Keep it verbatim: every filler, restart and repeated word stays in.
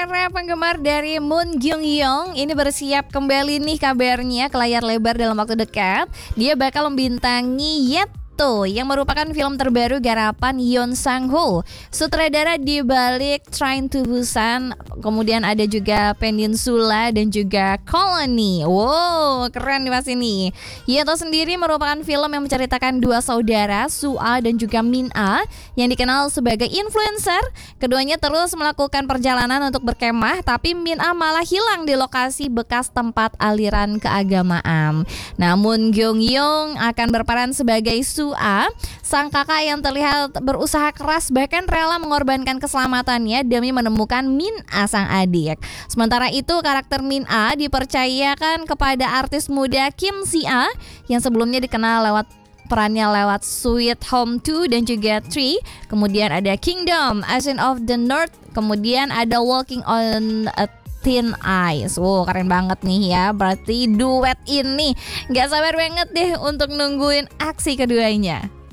para penggemar dari Moon Gyung-yong ini bersiap kembali nih kabarnya ke layar lebar dalam waktu dekat. Dia bakal membintangi Yet yang merupakan film terbaru garapan Yoon Sang-ho, sutradara di balik Train to Busan, kemudian ada juga Peninsula dan juga Colony. Wow, keren nih Mas ini. Yeto sendiri merupakan film yang menceritakan dua saudara, Sua dan juga Min-a, yang dikenal sebagai influencer. Keduanya terus melakukan perjalanan untuk berkemah, tapi Min-a malah hilang di lokasi bekas tempat aliran keagamaan. Namun Gyung-yong akan berperan sebagai Sua, sang kakak yang terlihat berusaha keras bahkan rela mengorbankan keselamatannya demi menemukan Min-a sang adik. Sementara itu karakter Min-a dipercayakan kepada artis muda Kim Si-a yang sebelumnya dikenal lewat perannya lewat Sweet Home two dan juga three. Kemudian ada Kingdom, Ascent of the North, kemudian ada Walking on a Thin Ice. Wow, keren banget nih ya. Berarti duet ini gak sabar banget deh untuk nungguin aksi keduanya.